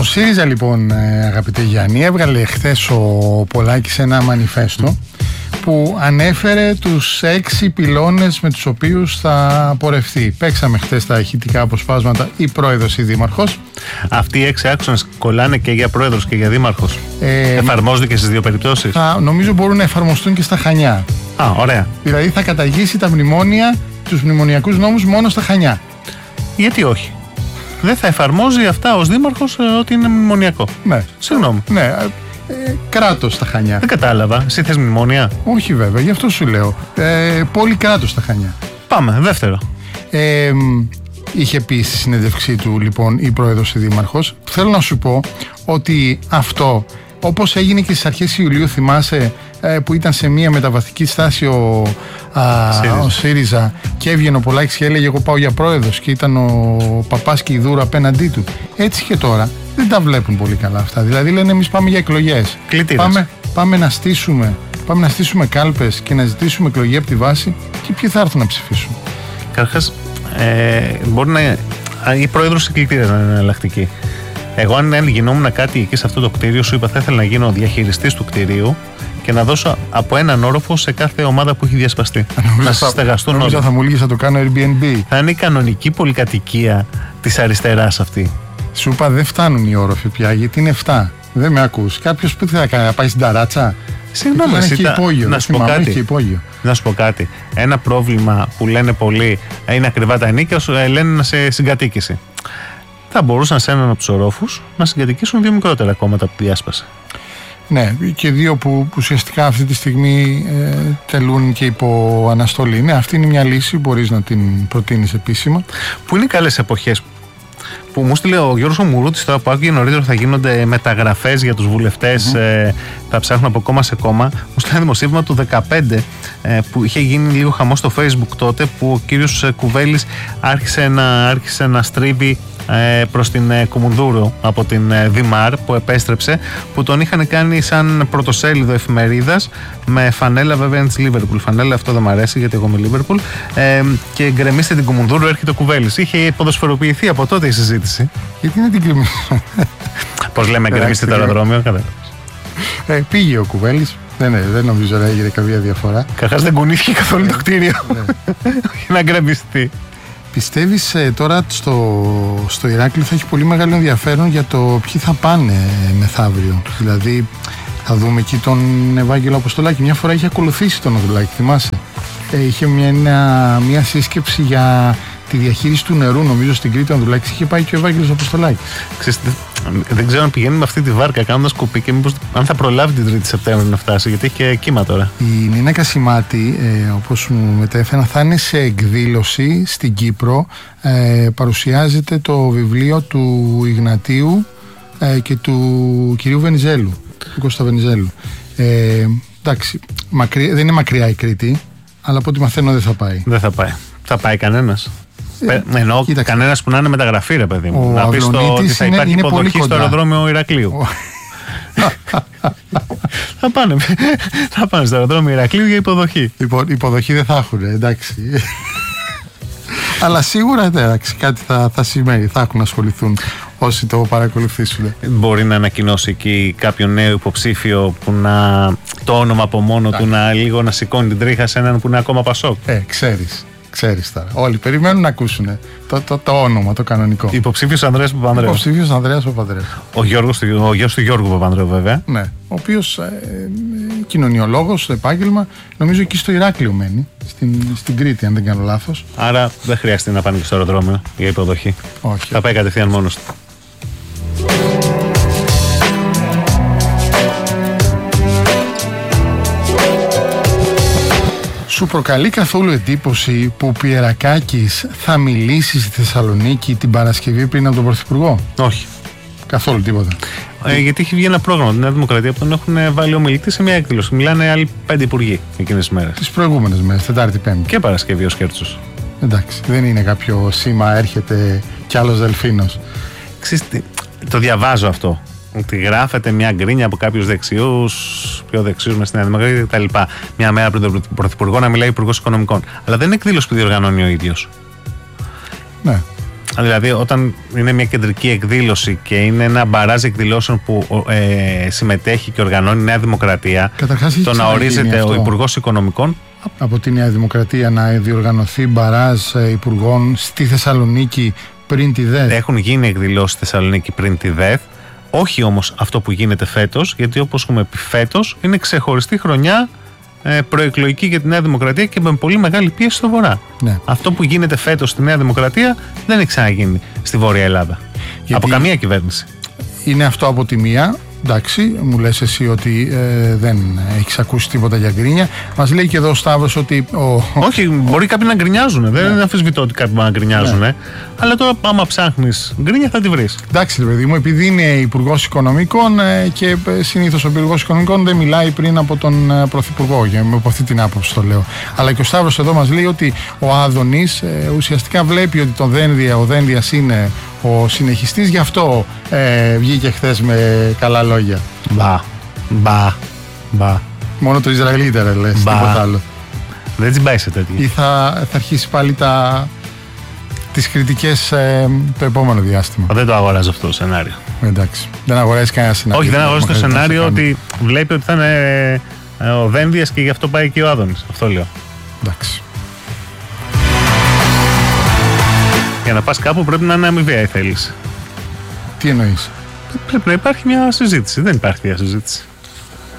Στο ΣΥΡΙΖΑ λοιπόν, αγαπητέ Γιάννη, έβγαλε χθες ο Πολάκης ένα μανιφέστο που ανέφερε τους 6 πυλώνες με τους οποίους θα πορευτεί. Παίξαμε χθες τα ηχητικά αποσπάσματα, ή πρόεδρος ή δήμαρχος. Αυτοί οι 6 άξονες κολλάνε και για πρόεδρος και για δήμαρχος. Εφαρμόζονται και στις δύο περιπτώσεις. Νομίζω μπορούν να εφαρμοστούν και στα Χανιά. Ωραία. Δηλαδή θα καταργήσει τα μνημόνια, τους μνημονιακούς νόμους μόνο στα Χανιά. Γιατί όχι? Δεν θα εφαρμόζει αυτά ως δήμαρχος ότι είναι μνημονιακό. Ναι. Συγγνώμη. Ναι. Κράτος στα Χανιά. Δεν κατάλαβα. Εσύ θες μνημόνια? Όχι βέβαια, γι' αυτό σου λέω. Πόλη κράτος στα Χανιά. Πάμε, δεύτερο. Είχε πει στη συνέντευξή του λοιπόν η πρόεδρος ή δήμαρχος. Θέλω να σου πω ότι αυτό, όπως έγινε και στις αρχές Ιουλίου, θυμάσαι, που ήταν σε μια μεταβατική στάση ο ΣΥΡΙΖΑ και έβγαινε ο Πολάκης και έλεγε εγώ πάω για πρόεδρος και ήταν ο Παπάς και η Δούρα απέναντί του. Έτσι και τώρα δεν τα βλέπουν πολύ καλά αυτά. Δηλαδή λένε εμείς πάμε για εκλογές. Πάμε να στήσουμε κάλπες και να ζητήσουμε εκλογή από τη βάση, και ποιοι θα έρθουν να ψηφίσουν. Καταρχάς, μπορεί να η πρόεδρος εκλεκτήρια να είναι εναλλακτική. Εγώ, αν γινόμουν κάτι εκεί σε αυτό το κτίριο, σου είπα θα ήθελα να γίνω διαχειριστής του κτιρίου και να δώσω από έναν όροφο σε κάθε ομάδα που έχει διασπαστεί. Να στεγαστούν όλοι. Νομίζω θα μου λύγεις να το κάνω Airbnb. Θα είναι η κανονική πολυκατοικία της αριστεράς αυτή. Σου είπα δεν φτάνουν οι όροφοι πια, γιατί είναι 7. Δεν με ακούς. Κάποιος που θα κάνει, να πάει στην ταράτσα. Συγγνώμη, να σου πω κάτι. Ένα πρόβλημα που λένε πολλοί είναι ακριβά τα ενίκια, λένε σε συγκατοίκηση. Θα μπορούσαν σε έναν από τους ορόφους να συγκατοικήσουν 2 μικρότερα κόμματα που διάσπασε. Ναι, και 2 που ουσιαστικά αυτή τη στιγμή τελούν και υπό αναστολή. Ναι, αυτή είναι μια λύση, μπορείς να την προτείνεις επίσημα. Που είναι καλές εποχές. Που μου στείλε ο Γιώργος ο Μουρούτης, τώρα που άκουγε νωρίτερα θα γίνονται μεταγραφές για τους βουλευτές, θα ψάχνουν από κόμμα σε κόμμα. Μου στείλε ένα δημοσίευμα του 2015 που είχε γίνει λίγο χαμός στο Facebook τότε, που ο κύριος Κουβέλης άρχισε να στρίβει προς την Κουμουνδούρου από την Δημάρ που επέστρεψε, που τον είχαν κάνει σαν πρωτοσέλιδο εφημερίδας με φανέλα, βέβαια είναι της Λίβερπουλ φανέλα, αυτό δεν μου αρέσει γιατί εγώ είμαι Λίβερπουλ, και γκρεμίστε την Κουμουνδούρου, έρχεται ο Κουβέλης. Είχε ποδοσφαιροποιηθεί από τότε η συζήτηση. Γιατί να την γκρεμίσουμε? Πώς λέμε, γκρεμίστε το αεροδρόμιο? Πήγε ο Κουβέλης. Δεν νομίζω να έγινε καμία διαφορά. Καταρχάς δεν κουνήθηκε καθόλου το κτίριο για να γκρεμιστεί. Πιστεύεις τώρα στο Ηράκλειο θα έχει πολύ μεγάλο ενδιαφέρον για το ποιοι θα πάνε μεθαύριο? Δηλαδή θα δούμε εκεί τον Ευάγγελο Αποστολάκη. Μια φορά είχε ακολουθήσει τον Ανδρουλάκη, θυμάσαι? Είχε μια σύσκεψη για τη διαχείριση του νερού, νομίζω στην Κρήτη. Ο Ανδρουλάκης είχε πάει και ο Ευάγγελος Αποστολάκης. Δεν ξέρω αν πηγαίνει με αυτή τη βάρκα κάνοντας κουπί και μήπως αν θα προλάβει την 3η Σεπτέμβρη να φτάσει, γιατί έχει και κύμα τώρα. Η Νίνα Κασιμάτη, όπως μου μετέφεραν, θα είναι σε εκδήλωση στην Κύπρο. Παρουσιάζεται το βιβλίο του Ιγνατίου και του κυρίου Βενιζέλου, του Κώστα Βενιζέλου. Εντάξει, δεν είναι μακριά η Κρήτη, αλλά από ό,τι μαθαίνω δεν θα πάει. Δεν θα πάει. Θα πάει κανένας? Εννοώ κανένας που να είναι μεταγραφή, ρε παιδί μου. Να πεις ότι θα υπάρχει υποδοχή στο αεροδρόμιο Ηρακλείου. Θα πάνε στο αεροδρόμιο Ηρακλείου για υποδοχή. Λοιπόν, υποδοχή δεν θα έχουν, εντάξει. Αλλά σίγουρα εντάξει, κάτι θα σημαίνει, θα έχουν να ασχοληθούν όσοι το παρακολουθήσουν. Μπορεί να ανακοινώσει εκεί κάποιο νέο υποψήφιο που το όνομα από μόνο του να σηκώνει την τρίχα σε έναν που είναι ακόμα Πασόκ. Ξέρεις τώρα. Όλοι περιμένουν να ακούσουν το όνομα, το κανονικό. Υποψήφιος Ανδρέας Παπανδρέου. Υποψήφιος Ανδρέας Παπανδρέου. Ο γιος του Γιώργου Παπανδρέου, βέβαια. Ναι. Ο οποίος κοινωνιολόγος στο επάγγελμα, νομίζω εκεί στο Ηράκλειο μένει. Στην Κρήτη, αν δεν κάνω λάθος. Άρα δεν χρειάζεται να πάνε και στο αεροδρόμιο για υποδοχή. Όχι. Θα πάει κατευθείαν μόνος του. Σου προκαλεί καθόλου εντύπωση που ο Πιερακάκης θα μιλήσει στη Θεσσαλονίκη την Παρασκευή πριν από τον Πρωθυπουργό? Όχι. Καθόλου τίποτα. Γιατί έχει βγει ένα πρόγραμμα τη Νέα Δημοκρατία που τον έχουν βάλει ομιλητή σε μια έκδηλωση. Μιλάνε άλλοι 5 υπουργοί εκείνες τις μέρες. Τις προηγούμενες μέρες, Τετάρτη, Πέμπτη. Και Παρασκευή ο Σκέρτσος. Εντάξει, δεν είναι κάποιο σήμα, έρχεται κι άλλος δελφίνος. Το διαβάζω αυτό. Ότι γράφεται μια γκρίνια από κάποιους δεξιούς, πιο δεξιούς μες στην Νέα Δημοκρατία κτλ. Μια μέρα πριν τον Πρωθυπουργό να μιλάει Υπουργός Οικονομικών. Αλλά δεν είναι εκδήλωση που διοργανώνει ο ίδιος. Ναι. Δηλαδή, όταν είναι μια κεντρική εκδήλωση και είναι ένα μπαράζ εκδηλώσεων που συμμετέχει και οργανώνει η Νέα Δημοκρατία, το να ορίζεται ο Υπουργός Οικονομικών. Από τη Νέα Δημοκρατία να διοργανωθεί μπαράζ υπουργών στη Θεσσαλονίκη πριν τη ΔΕΘ. Έχουν γίνει εκδηλώσεις στη Θεσσαλονίκη πριν τη ΔΕΘ. Όχι όμως αυτό που γίνεται φέτος, γιατί όπως έχουμε πει φέτος είναι ξεχωριστή χρονιά προεκλογική για τη Νέα Δημοκρατία και με πολύ μεγάλη πίεση στο Βορρά. Ναι. Αυτό που γίνεται φέτος στη Νέα Δημοκρατία δεν έχει ξαναγίνει στη Βόρεια Ελλάδα. Γιατί από καμία κυβέρνηση. Είναι αυτό από τη μία. Εντάξει, μου λες εσύ ότι δεν έχεις ακούσει τίποτα για γκρίνια. Μας λέει και εδώ ο Σταύρος ότι. Όχι, μπορεί κάποιοι να γκρινιάζουν. Δεν αμφισβητώ ότι κάποιοι να γκρινιάζουν. Ναι. Αλλά τώρα, άμα ψάχνεις γκρίνια, θα τη βρεις. Εντάξει, ρε παιδί μου, επειδή είναι υπουργός Οικονομικών και συνήθως ο υπουργός Οικονομικών δεν μιλάει πριν από τον πρωθυπουργό. Από αυτή την άποψη το λέω. Αλλά και ο Σταύρος εδώ μας λέει ότι ο Άδωνης ουσιαστικά βλέπει ότι ο Δένδιας είναι ο συνεχιστής, γι' αυτό βγήκε χθες με καλά λόγια. Μπα. Μόνο το Ισραηλίτερ λες, τίποτα άλλο. Δεν τσιμπάει σε τέτοιο. Ή θα αρχίσει πάλι τις κριτικές το επόμενο διάστημα. Δεν το αγοράζω αυτό το σενάριο. Εντάξει. Δεν αγοράζει κανένα σενάριο. Όχι, δεν αγοράζει το σενάριο ότι βλέπει ότι θα είναι ο Δένδιας και γι' αυτό πάει και ο Άδωνης. Αυτό λέω. Εντάξει. Για να πας κάπου πρέπει να είναι αμοιβαία η θέληση. Τι εννοείς? Πρέπει να υπάρχει μια συζήτηση. Δεν υπάρχει μια συζήτηση.